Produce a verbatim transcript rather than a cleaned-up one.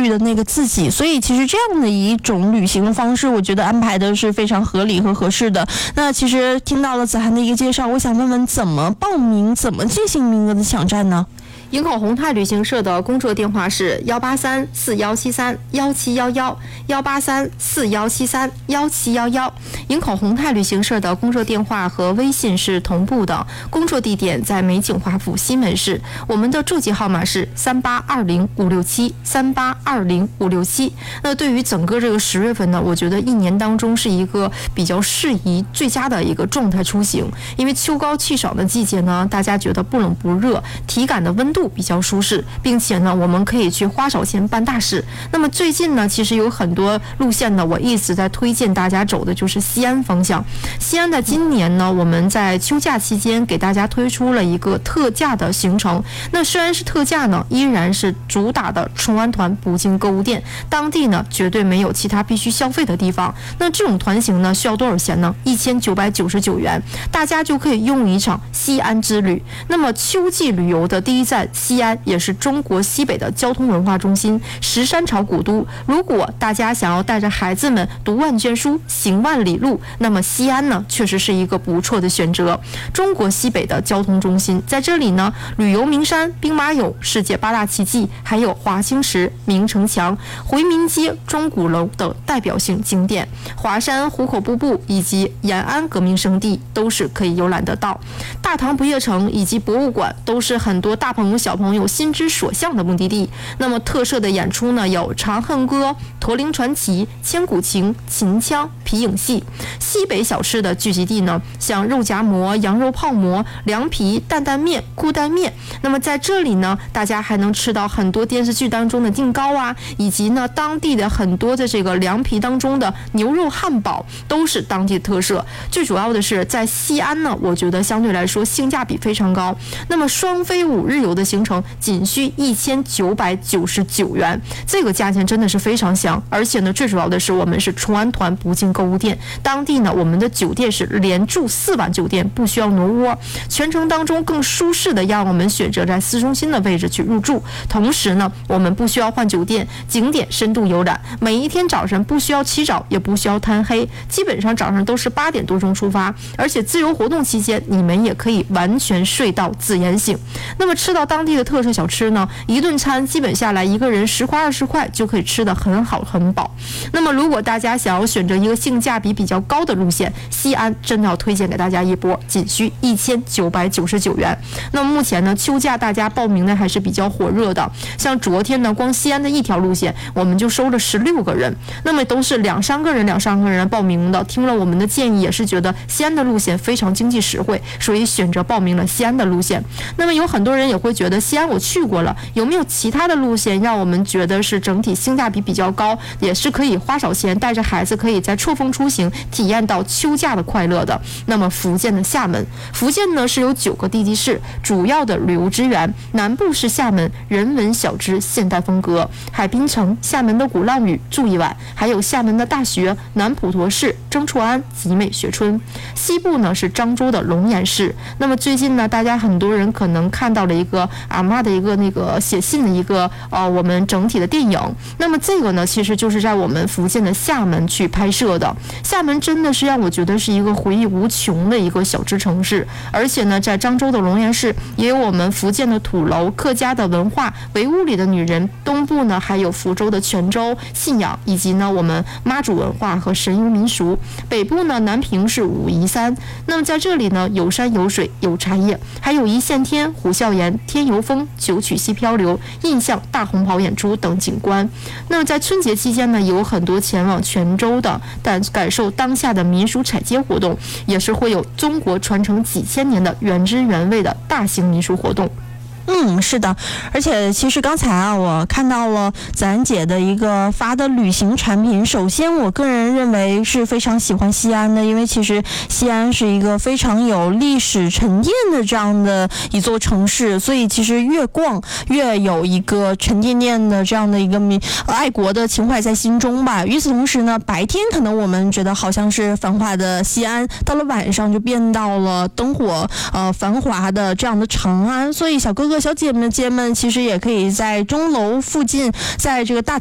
虑的那个自己。所以其实这样的一种旅行方式，我觉得安排的是非常合理和合适的。那其实听到了子涵的一个介绍，我想问问怎么报名，怎么进行名额的抢占呢？ 营口宏泰旅行社的工作电话是幺八三四幺七三幺七幺幺，幺八三四幺七三幺七幺幺。营口宏泰旅行社的工作电话和微信是同步的，工作地点在美景华府西门市，我们的座机号码是三八二零五六七三八二零五六七。那对于整个这个十月份呢，我觉得一年当中是一个比较适宜、最佳的一个状态出行，因为秋高气爽的季节呢，大家觉得不冷不热，体感的温度比较舒适，并且呢，我们可以去花少钱办大事。那么最近呢，其实有很多路线呢，我一直在推荐大家走的就是西安方向。西安的今年呢，我们在秋假期间给大家推出了一个特价的行程。那虽然是特价呢，依然是主打的崇安团补进购物店，当地呢绝对没有其他必须消费的地方。那这种团行呢，需要多少钱呢？一千九百九十九元，大家就可以用一场西安之旅。那么秋季旅游的第一站西安，也是中国西北的交通文化中心，十三朝古都。如果大家想要带着孩子们读万卷书、行万里路，那么西安呢，确实是一个不错的选择。中国西北的交通中心，在这里呢，旅游名山、兵马俑、世界八大奇迹，还有华清池、明城墙、回民街、钟鼓楼等代表性景点，华山、壶口瀑布以及延安革命圣地都是可以游览得到。大唐不夜城以及博物馆都是很多大朋友小朋友心之所向的目的地。那么特色的演出呢，有《长恨歌》、《驼铃传奇》、《千古情》、秦腔、皮影戏。西北小吃的聚集地呢，像肉夹馍、羊肉泡馍、凉皮、担担面、裤带面。那么在这里呢，大家还能吃到很多电视剧当中的定糕啊，以及呢当地的很多的这个凉皮当中的牛肉汉堡，都是当地特色。最主要的是在西安呢，我觉得相对来说性价比非常高。那么双飞五日游的行程仅需一千九百九十九元，这个价钱真的是非常香。而且呢，最主要的是我们是崇安团不进购物店，当地呢我们的酒店是连住四晚酒店，不需要挪窝，全程当中更舒适的让我们选择在市中心的位置去入住。同时呢，我们不需要换酒店，景点深度游览，每一天早晨不需要起早，也不需要贪黑，基本上早上都是八点多钟出发，而且自由活动期间你们也可以完全睡到自然醒。那么吃到当地的特色小吃呢，一顿餐基本下来一个人十块二十块就可以吃得很好很饱。那么如果大家想要选择一个性价比比较高的路线，西安真的要推荐给大家一波，仅需一千九百九十九元。那么目前呢，秋假大家报名的还是比较火热的，像昨天呢，光西安的一条路线我们就收了十六个人，那么都是两三个人两三个人报名的。听了我们的建议，也是觉得西安的路线非常经济实惠，所以选择报名了西安的路线。那么有很多人也会觉得西安我去过了，有没有其他的路线让我们觉得是整体性价比比较高，也是可以花少钱带着孩子可以在错峰出行体验到秋假的快乐的？那么福建的厦门，福建呢是有九个地级市，主要的旅游资源，南部是厦门人文小资现代风格，海滨城、厦门的鼓浪屿住一晚，还有厦门的大学、南普陀市、曾厝垵集美学村。西部呢是漳州的龙岩市。那么最近呢，大家很多人可能看到了一个阿嬷的一个那个写信的一个呃我们整体的电影。那么这个呢，其实就是在我们福建的厦门去拍摄的。厦门真的是让我觉得是一个回忆无穷的一个小资城市，而且呢，在漳州的龙岩市也有我们福建的土楼、客家的文化、围屋里的女人。东部呢还有福州的泉州信仰，以及呢我们妈祖文化和神游民俗。北部呢，南平是武夷山。那么在这里呢，有山有水有茶叶，还有一线天、虎啸岩、天游峰、九曲溪漂流、印象大红袍演出等景观。那么在春节期间呢，有很多前往泉州的，但感受当下的民俗采街活动，也是会有中国传承几千年的原汁原味的大型民俗活动。 嗯，是的，而且其实刚才啊，我看到了子涵姐的一个发的旅行产品。首先，我个人认为是非常喜欢西安的，因为其实西安是一个非常有历史沉淀的这样的一座城市，所以其实越逛越有一个沉甸甸的这样的一个民爱国的情怀在心中吧。与此同时呢，白天可能我们觉得好像是繁华的西安，到了晚上就变到了灯火呃繁华的这样的长安。所以小哥哥小姐们姐们其实也可以在钟楼附近，在这个大